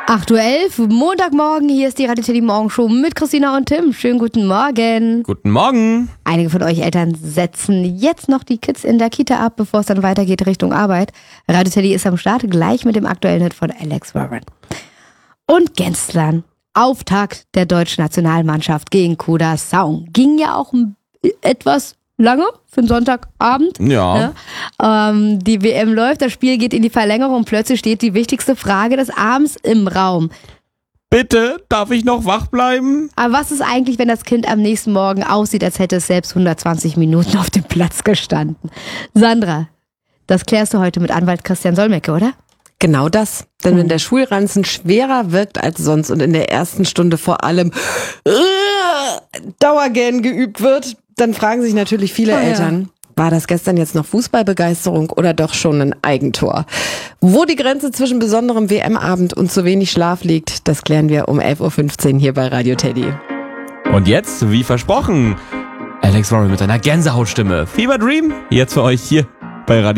8:11 Uhr, Montagmorgen, hier ist die Radio Teddy Morgenshow mit Christina und Tim. Schönen guten Morgen. Guten Morgen. Einige von euch Eltern setzen jetzt noch die Kids in der Kita ab, bevor es dann weitergeht Richtung Arbeit. Radio Teddy ist am Start, gleich mit dem aktuellen Hit von Alex Warren. Und gestern, Auftakt der deutschen Nationalmannschaft gegen Curaçao. Ging ja auch etwas lange für den Sonntagabend. Ja. Die WM läuft, das Spiel geht in die Verlängerung und plötzlich steht die wichtigste Frage des Abends im Raum. Bitte, darf ich noch wach bleiben? Aber was ist eigentlich, wenn das Kind am nächsten Morgen aussieht, als hätte es selbst 120 Minuten auf dem Platz gestanden? Sandra, das klärst du heute mit Anwalt Christian Solmecke, oder? Genau das. Denn wenn der Schulranzen schwerer wirkt als sonst und in der ersten Stunde vor allem Dauergähn geübt wird, dann fragen sich natürlich viele Eltern, war das gestern jetzt noch Fußballbegeisterung oder doch schon ein Eigentor? Wo die Grenze zwischen besonderem WM-Abend und zu wenig Schlaf liegt, das klären wir um 11:15 Uhr hier bei Radio Teddy. Und jetzt, wie versprochen, Alex Warren mit einer Gänsehautstimme. Fever Dream, jetzt für euch hier bei Radio